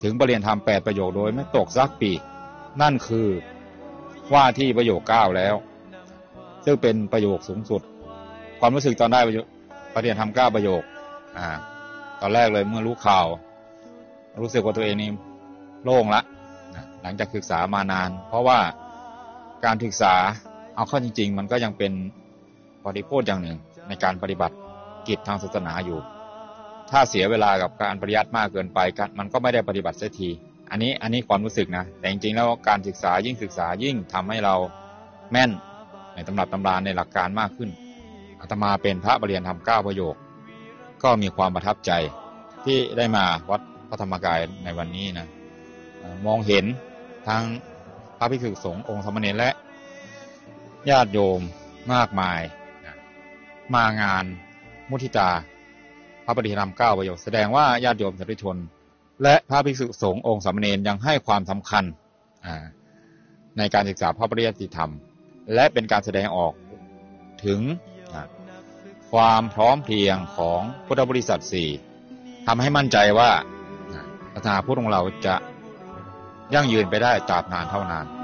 ถึงประเรียนธรรม8ประโยคโดยไม่ตกสักปีนั่นคือว่าที่ประโยค9แล้วซึ่งเป็นประโยคสูงสุดความรู้สึกตอนได้ประเรียนธรรม9ประโยคตอนแรกเลยเมื่อรู้ข่าวรู้สึกว่าตัวเองนี่โล่งละหลังจากศึกษามานานเพราะว่าการศึกษาเอาเข้าจริงๆมันก็ยังเป็นบริโภคอย่างหนึ่งในการปฏิบัติกิจทางศาสนาอยู่ถ้าเสียเวลากับการปริยัติมากเกินไปมันก็ไม่ได้ปฏิบัติเสียทีอันนี้ความรู้สึกนะแต่จริงๆแล้วการศึกษายิ่งทำให้เราแม่นในตำรับตำราในหลักการมากขึ้นอาตมาเป็นพระประเรียนธรรม9ประโยคก็มีความประทับใจที่ได้มาวัดพระธรรมกายในวันนี้นะมองเห็นทั้งพระภิกษุสงฆ์องค์สามเณรและญาติโยมมากมายมางานมุทิตาพระปฏิธรรม9ประโยคแสดงว่าญาติโยมสาธุชนและพระภิกษุสงฆ์องค์สามเณรยังให้ความสำคัญในการศึกษาพระปริยัติธรรมและเป็นการแสดงออกถึงความพร้อมเพรียงของพุทธบริษัท4ทำให้มั่นใจว่าศาสนาพุทธของเราจะยั่งยืนไปได้ตราบนานเท่านาน